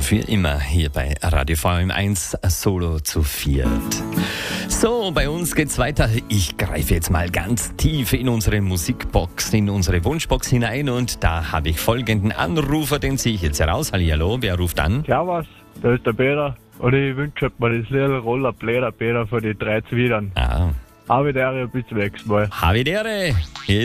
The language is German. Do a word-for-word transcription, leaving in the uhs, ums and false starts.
Für immer hier bei Radio V M eins Solo zu viert. So, bei uns geht's weiter. Ich greife jetzt mal ganz tief in unsere Musikbox, in unsere Wunschbox hinein und da habe ich folgenden Anrufer, den ziehe ich jetzt heraus. Hallihallo, wer ruft an? Servus, da ist der Peter und ich wünsche mir das Lied Rollerbläder Peter für die drei Zwiebeln. Ah. Havidere, bis zum nächsten Mal. Havidere!